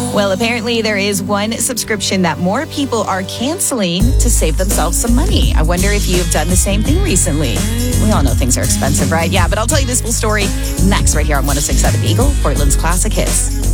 Well, apparently there is one subscription that more people are canceling to save themselves some money. I wonder if you've done the same thing recently. We all know things are expensive, right? Yeah, but I'll tell you this full story next right here on 106.7 Eagle, Portland's Classic Hits.